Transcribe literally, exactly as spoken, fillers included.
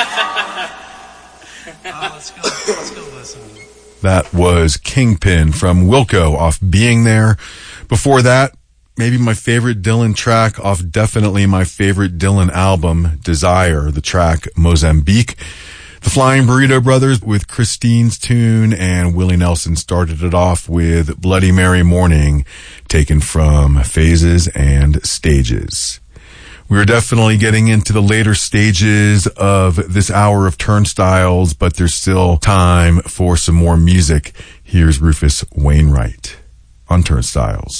Uh, let's go. Let's go listen. That was Kingpin from Wilco off Being There. Before that, maybe my favorite Dylan track off definitely my favorite Dylan album, Desire, the track Mozambique. The Flying Burrito Brothers with Christine's Tune, and Willie Nelson started it off with Bloody Mary Morning, taken from Phases and Stages. We are definitely getting into the later stages of this hour of Turnstiles, but there's still time for some more music. Here's Rufus Wainwright on Turnstiles.